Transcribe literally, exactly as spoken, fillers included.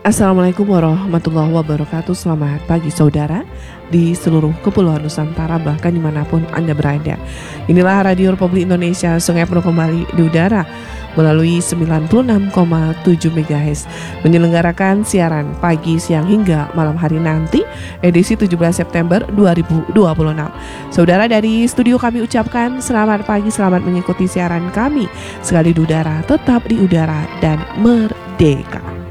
Assalamualaikum warahmatullahi wabarakatuh. Selamat pagi saudara di seluruh kepulauan Nusantara, bahkan dimanapun Anda berada. Inilah Radio Republik Indonesia Sungai Penuh kembali di udara melalui sembilan puluh enam koma tujuh megahertz, menyelenggarakan siaran pagi, siang hingga malam hari nanti, edisi tujuh belas September dua ribu dua puluh enam. Saudara, dari studio kami ucapkan selamat pagi, selamat mengikuti siaran kami sekali di udara, tetap di udara dan merdeka.